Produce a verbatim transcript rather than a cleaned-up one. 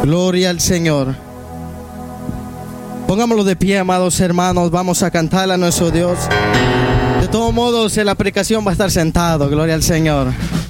Gloria al Señor. Pongámoslo de pie, amados hermanos. Vamos a cantarle a nuestro Dios. De todos modos, en la predicación va a estar sentado. Gloria al Señor.